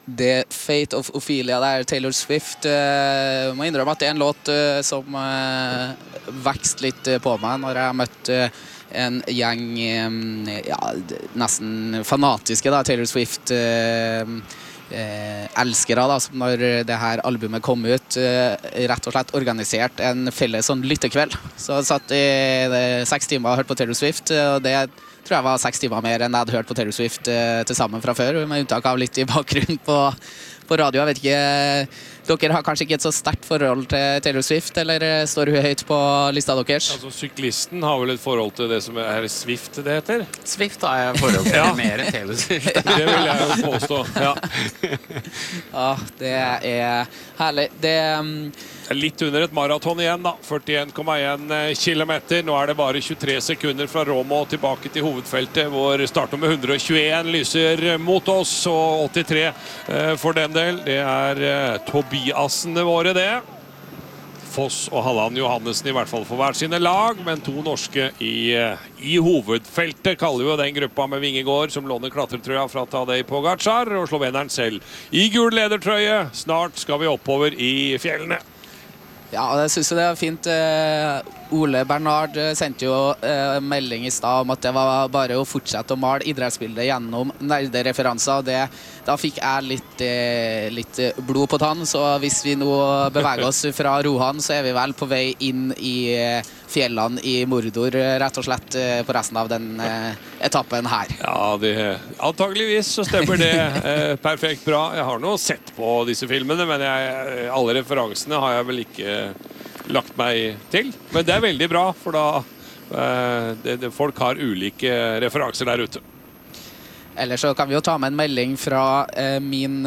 The Fate of Ophelia der, Taylor Swift. Må innrømme at det en låt som vekst litt på meg når jeg møtte en gjeng nesten fanatiske da, Taylor Swift elskere da, som når det her albumet kom ut rett og slett organisert en felles sånn lyttekveld. Så jeg satt i 6 timer og hørte på Taylor Swift, og det tror jeg var 6 timer mer enn jeg hadde hørt på Taylor Swift til sammen fra før, med unntak av litt i bakgrunnen på radio. Jeg vet ikke, dere har kanskje ikke et så sterkt forhold til Taylor Swift, eller står hun høyt på lista deres? Altså, syklisten har vel et forhold til det som er Swift det heter? Swift har jeg forhold til mer enn Taylor Swift. Det vil jeg jo påstå, ja. Ja, det er herlig. Det litt under et maraton igjen da, 41,1 kilometer. Nå er det bare 23 sekunder fra Romo tilbake til hovedfeltet, hvor startnummer 121 lyser mot oss, og 83 for den del. Det er Tobiasene våre det. Foss og Halland Johannessen i hvert fall for hver sine lag, men 2 norske i hovedfeltet, kaller vi jo den gruppa med Vingegård, som låner klatretrøya fra Tadej Pogačar, og sloveneren selv i gul ledertrøye. Snart skal vi oppover i fjellene. Ja, jeg synes det var fint. Ole Bernard sendte jo melding i sted om at det var bare å fortsette å male idrettsbildet gjennom nerdereferanser, og da fikk jeg litt blod på tann, så hvis vi nå beveger oss fra Rohan, så er vi vel på vei inn i fjellene i Mordor, rett og slett på resten av den etappen her. Ja, antageligvis så stemmer det perfekt bra. Jeg har nå sett på disse filmene, men alle referansene har jeg vel ikke lagt meg til. Men det er veldig bra, for da folk har ulike referanser der ute. Ellers så kan vi jo ta med en melding fra min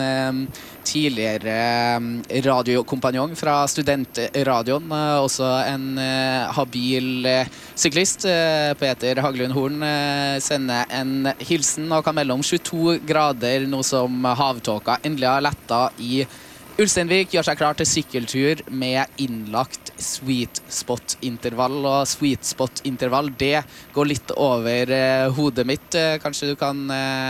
tidligere radiokompanjong fra studentradioen, også en habil syklist, Peter Haglund Horn, sender en hilsen og kan melde om 22 grader, noe som havtåka endelig har lettet i Ulsteinvik. Gjør seg klar til sykkeltur med innlagt sweet spot-intervall, og sweet spot-intervall, det går litt over hodet mitt. Kanskje du kan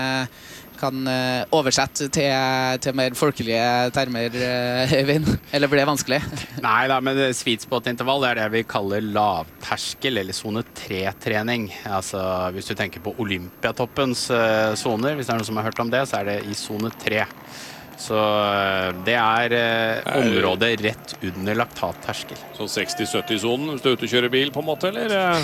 oversette til mer folkelige termer, Eivind? Eller blir det vanskelig? Nei da, men sweet spot-intervall er det vi kaller lavterskel, eller zone 3-trening. Altså, hvis du tenker på Olympiatoppens zoner, hvis det er noen som har hørt om det, så er det i zone 3. Så det er området rett under laktatterskel. Så 60-70-zonen hvis du er ute og kjører bil på en måte, eller?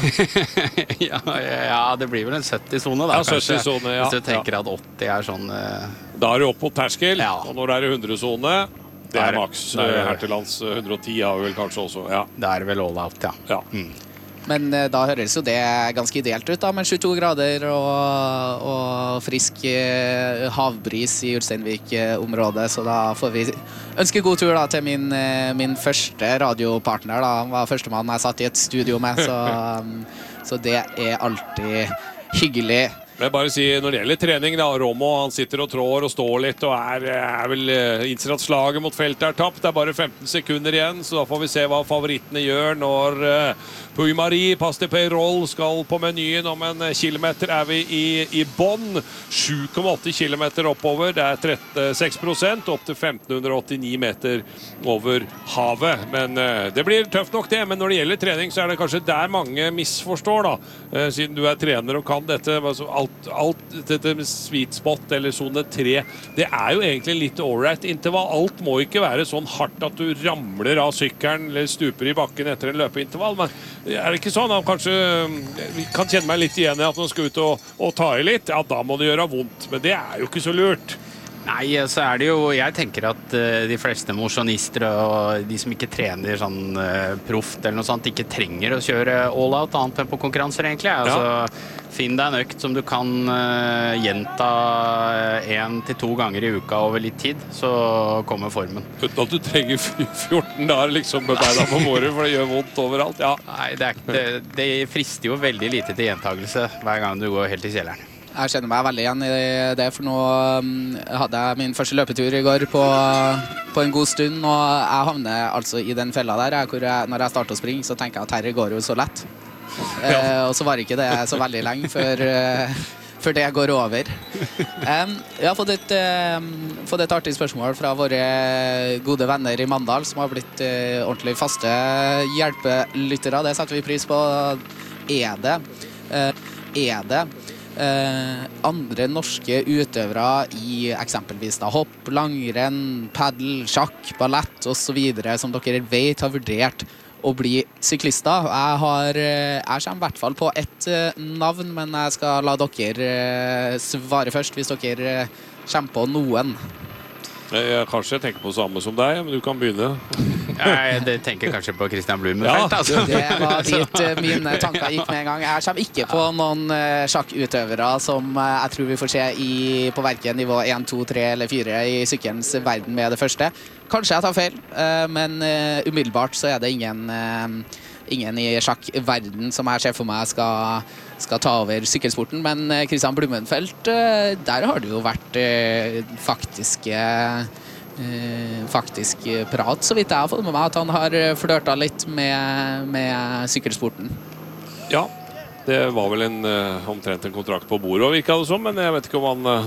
ja, det blir vel en 70-zone da, ja, 70-zone, ja. Hvis du tenker at 80 er sånn... Da er du opp mot terskel, ja. Og når det er 100-zone, det er maks. Her til lands 110 har vi vel kanskje også, ja. Det er vel all out, ja. Men da høres jo det ganske ideelt ut da, med 22 grader og frisk havbris i Ulsteinvik-området, så da får vi ønske god tur da til min første radiopartner da. Han var førstemann jeg satt i et studio med, så det er alltid hyggelig. Men bare si, når det gjelder trening da, Romo, han sitter og trår og står litt, og er vel innser at slaget mot feltet er tapt. Det er bare 15 sekunder igjen, så da får vi se hva favorittene gjør når Puy-Marie, Pas-de-Peyrolle skal på menyen. Om en kilometer er vi i bånn. 7,8 kilometer oppover, det er 6%, opp til 1589 meter over havet. Men det blir tøft nok det, men når det gjelder trening, så er det kanskje der mange misforstår da, siden du er trener og kan dette. Alt dette med sweet spot eller zone 3, det er jo egentlig litt ålreit intervall. Alt må ikke være sånn hardt at du ramler av sykkelen eller stuper i bakken etter en løpeintervall, men er det ikke sånn at kanskje vi kan kjenne meg litt igjen i at man skal ut og ta i litt? Ja, da må det gjøre vondt, men det er jo ikke så lurt. Nei, så er det jo, jeg tenker at de fleste mosjonister og de som ikke trener sånn proft eller noe sånt, ikke trenger å kjøre all out annet enn på konkurranser egentlig. Altså, finn deg en økt som du kan gjenta 1 til 2 ganger i uka over litt tid, så kommer formen. Uten at du trenger 14 dager liksom med beina på måret, for det gjør vondt overalt, ja. Nei, det frister jo veldig lite til gjentagelse hver gang du går helt i kjelleren. Jeg kjenner meg veldig igjen i det, for nå hadde jeg min første løpetur i går på en god stund, og jeg havner altså i den fella der, hvor når jeg starter å springe, så tenker jeg at herre går jo så lett. Og så var ikke det så veldig lenge før før det går over. Jeg har fått et artig spørsmål fra våre gode venner i Mandal, som har blitt ordentlig faste hjelpelyttere. Det setter vi pris på. Er det andre norske utøvere i eksempelvis da, hopp, langrenn, paddel, sjakk, ballett og så videre som dere vet har vurdert å bli syklister? Jeg kommer i hvert fall på ett navn, men jeg skal la dere svare først hvis dere kommer på noen. Kanskje jeg tenker på samme som deg, men du kan begynne. Jeg tenker kanskje på Christian Blumenfeldt. Ja, altså. Det var dit mine tanker gikk med en gang. Jeg kommer ikke på noen sjakkutøvere som jeg tror vi får se på hverken nivå 1, 2, 3 eller 4 i sykkelens verden med det første. Kanskje jeg tar feil, men umiddelbart så er det ingen i sjakkverden som jeg ser for meg skal ta over sykkelsporten, men Christian Blumenfeldt, der har det jo vært faktisk prat, så vidt jeg har fått med meg, at han har flørtet litt med sykkelsporten. Ja, det var vel omtrent en kontrakt på bordet, virket det som, men jeg vet ikke om han